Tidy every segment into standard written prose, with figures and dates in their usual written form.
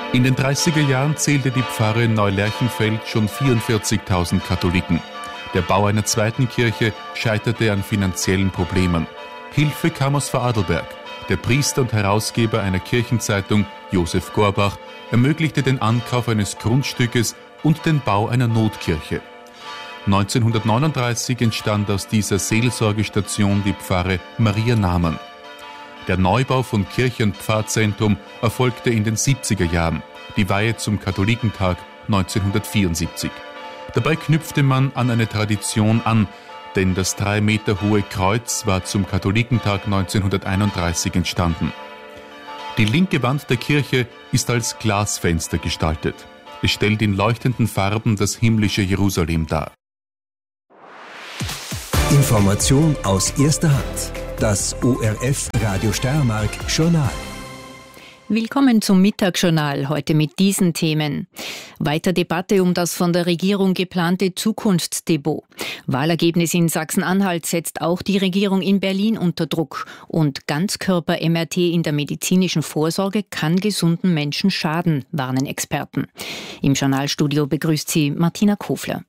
In den 30er Jahren zählte die Pfarre Neulerchenfeld schon 44.000 Katholiken. Der Bau einer zweiten Kirche scheiterte an finanziellen Problemen. Hilfe kam aus Vorarlberg. Der Priester und Herausgeber einer Kirchenzeitung, Josef Gorbach, ermöglichte den Ankauf eines Grundstückes und den Bau einer Notkirche. 1939 entstand aus dieser Seelsorgestation die Pfarre Maria Namann. Der Neubau von Kirche und Pfarrzentrum erfolgte in den 70er Jahren, die Weihe zum Katholikentag 1974. Dabei knüpfte man an eine Tradition an, denn das 3 Meter hohe Kreuz war zum Katholikentag 1931 entstanden. Die linke Wand der Kirche ist als Glasfenster gestaltet. Es stellt in leuchtenden Farben das himmlische Jerusalem dar. Information aus erster Hand. Das ORF Radio Steiermark Journal. Willkommen zum Mittagsjournal, heute mit diesen Themen. Weiter Debatte um das von der Regierung geplante Zukunftsdepot. Wahlergebnis in Sachsen-Anhalt setzt auch die Regierung in Berlin unter Druck. Und Ganzkörper-MRT in der medizinischen Vorsorge kann gesunden Menschen schaden, warnen Experten. Im Journalstudio begrüßt sie Martina Kofler.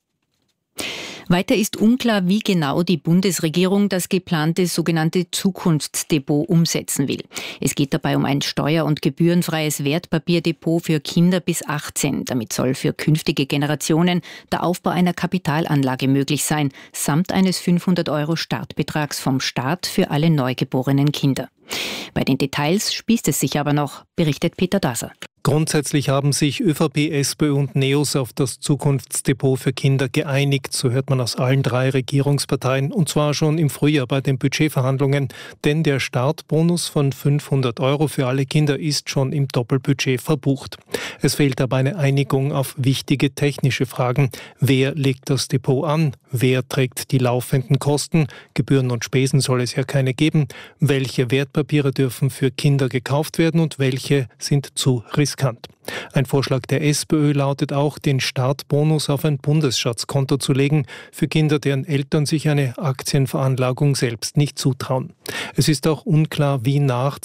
Weiter ist unklar, wie genau die Bundesregierung das geplante sogenannte Zukunftsdepot umsetzen will. Es geht dabei um ein steuer- und gebührenfreies Wertpapierdepot für Kinder bis 18. Damit soll für künftige Generationen der Aufbau einer Kapitalanlage möglich sein, samt eines 500 € Startbetrags vom Staat für alle neugeborenen Kinder. Bei den Details spießt es sich aber noch, berichtet Peter Daser. Grundsätzlich haben sich ÖVP, SPÖ und NEOS auf das Zukunftsdepot für Kinder geeinigt, so hört man aus allen 3 Regierungsparteien, und zwar schon im Frühjahr bei den Budgetverhandlungen, denn der Startbonus von 500 € für alle Kinder ist schon im Doppelbudget verbucht. Es fehlt aber eine Einigung auf wichtige technische Fragen. Wer legt das Depot an? Wer trägt die laufenden Kosten? Gebühren und Spesen soll es ja keine geben. Welche Wertpapiere dürfen für Kinder gekauft werden und welche sind zu riskant? Ein Vorschlag der SPÖ lautet auch, den Startbonus auf ein Bundesschatzkonto zu legen für Kinder, deren Eltern sich eine Aktienveranlagung selbst nicht zutrauen. Es ist auch unklar, wie nach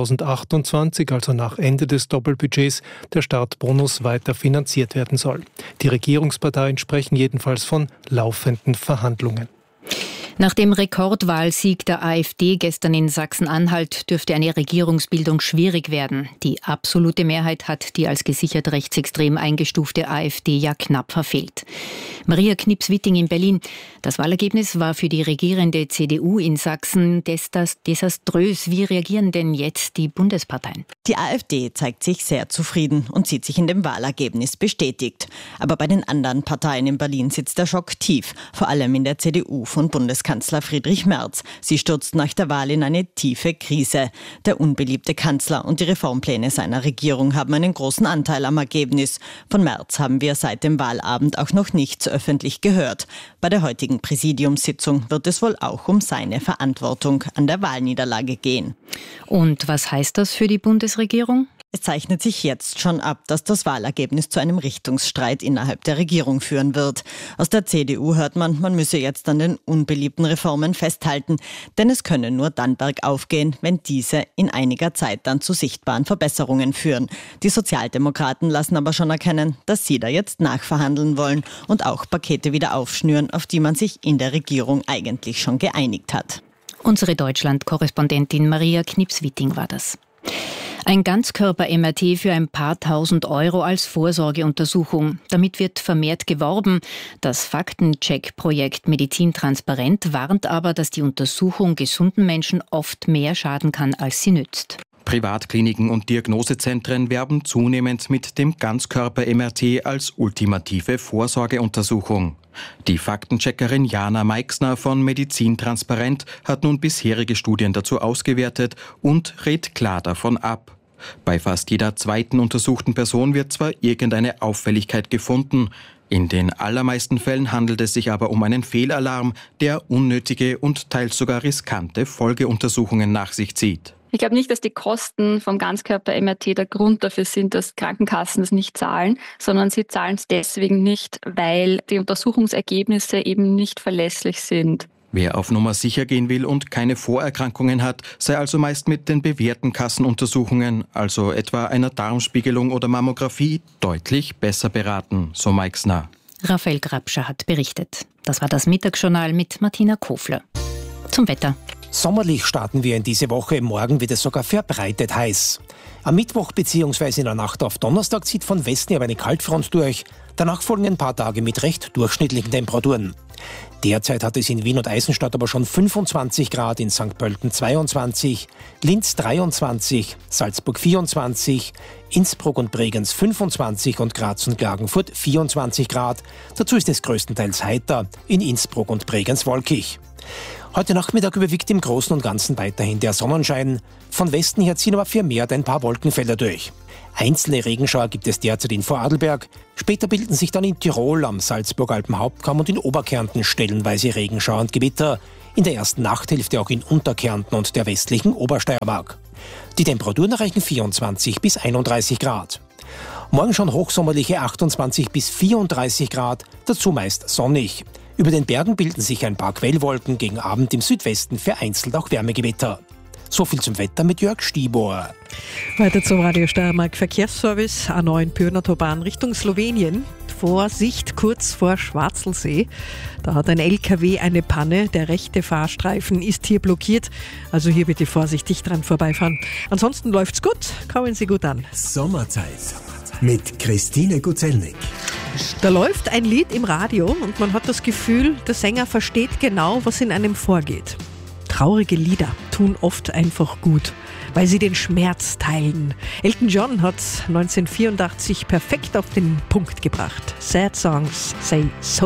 2028, also nach Ende des Doppelbudgets, der Startbonus weiter finanziert werden soll. Die Regierungsparteien sprechen jedenfalls von laufenden Verhandlungen. Nach dem Rekordwahlsieg der AfD gestern in Sachsen-Anhalt dürfte eine Regierungsbildung schwierig werden. Die absolute Mehrheit hat die als gesichert rechtsextrem eingestufte AfD ja knapp verfehlt. Maria Knips-Witting in Berlin. Das Wahlergebnis war für die regierende CDU in Sachsen desaströs. Wie reagieren denn jetzt die Bundesparteien? Die AfD zeigt sich sehr zufrieden und sieht sich in dem Wahlergebnis bestätigt. Aber bei den anderen Parteien in Berlin sitzt der Schock tief, vor allem in der CDU von Bundeskanzler Friedrich Merz. Sie stürzt nach der Wahl in eine tiefe Krise. Der unbeliebte Kanzler und die Reformpläne seiner Regierung haben einen großen Anteil am Ergebnis. Von Merz haben wir seit dem Wahlabend auch noch nichts öffentlich gehört. Bei der heutigen Präsidiumssitzung wird es wohl auch um seine Verantwortung an der Wahlniederlage gehen. Und was heißt das für die Bundesregierung? Es zeichnet sich jetzt schon ab, dass das Wahlergebnis zu einem Richtungsstreit innerhalb der Regierung führen wird. Aus der CDU hört man müsse jetzt an den unbeliebten Reformen festhalten, denn es könne nur dann bergauf gehen, wenn diese in einiger Zeit dann zu sichtbaren Verbesserungen führen. Die Sozialdemokraten lassen aber schon erkennen, dass sie da jetzt nachverhandeln wollen und auch Pakete wieder aufschnüren, auf die man sich in der Regierung eigentlich schon geeinigt hat. Unsere Deutschland-Korrespondentin Maria Knips-Witting war das. Ein Ganzkörper-MRT für ein paar tausend € als Vorsorgeuntersuchung. Damit wird vermehrt geworben. Das Faktencheck-Projekt Medizin Transparent warnt aber, dass die Untersuchung gesunden Menschen oft mehr schaden kann, als sie nützt. Privatkliniken und Diagnosezentren werben zunehmend mit dem Ganzkörper-MRT als ultimative Vorsorgeuntersuchung. Die Faktencheckerin Jana Meixner von Medizin Transparent hat nun bisherige Studien dazu ausgewertet und rät klar davon ab. Bei fast jeder zweiten untersuchten Person wird zwar irgendeine Auffälligkeit gefunden, in den allermeisten Fällen handelt es sich aber um einen Fehlalarm, der unnötige und teils sogar riskante Folgeuntersuchungen nach sich zieht. Ich glaube nicht, dass die Kosten vom Ganzkörper-MRT der Grund dafür sind, dass Krankenkassen es nicht zahlen, sondern sie zahlen es deswegen nicht, weil die Untersuchungsergebnisse eben nicht verlässlich sind. Wer auf Nummer sicher gehen will und keine Vorerkrankungen hat, sei also meist mit den bewährten Kassenuntersuchungen, also etwa einer Darmspiegelung oder Mammographie, deutlich besser beraten, so Meixner. Raphael Grabscher hat berichtet. Das war das Mittagsjournal mit Martina Kofler. Zum Wetter. Sommerlich starten wir in diese Woche. Morgen wird es sogar verbreitet heiß. Am Mittwoch bzw. in der Nacht auf Donnerstag zieht von Westen aber eine Kaltfront durch. Danach folgen ein paar Tage mit recht durchschnittlichen Temperaturen. Derzeit hat es in Wien und Eisenstadt aber schon 25 Grad, in St. Pölten 22, Linz 23, Salzburg 24, Innsbruck und Bregenz 25 und Graz und Klagenfurt 24 Grad. Dazu ist es größtenteils heiter, in Innsbruck und Bregenz wolkig. Heute Nachmittag überwiegt im Großen und Ganzen weiterhin der Sonnenschein. Von Westen her ziehen aber vermehrt ein paar Wolkenfelder durch. Einzelne Regenschauer gibt es derzeit in Vorarlberg. Später bilden sich dann in Tirol, am Salzburg-Alpen-Hauptkamm und in Oberkärnten stellenweise Regenschauer und Gewitter. In der ersten Nachthälfte auch in Unterkärnten und der westlichen Obersteiermark. Die Temperaturen erreichen 24 bis 31 Grad. Morgen schon hochsommerliche 28 bis 34 Grad, dazu meist sonnig. Über den Bergen bilden sich ein paar Quellwolken, gegen Abend im Südwesten vereinzelt auch Wärmegewitter. So viel zum Wetter mit Jörg Stibor. Weiter zum Radio Steiermark Verkehrsservice, A9 Pyrnautobahn Richtung Slowenien. Vorsicht, kurz vor Schwarzelsee. Da hat ein LKW eine Panne. Der rechte Fahrstreifen ist hier blockiert. Also hier bitte vorsichtig dran vorbeifahren. Ansonsten läuft's gut. Kommen Sie gut an. Sommerzeit mit Christine Guzelnik. Da läuft ein Lied im Radio und man hat das Gefühl, der Sänger versteht genau, was in einem vorgeht. Traurige Lieder tun oft einfach gut, weil sie den Schmerz teilen. Elton John hat 1984 perfekt auf den Punkt gebracht. Sad songs say so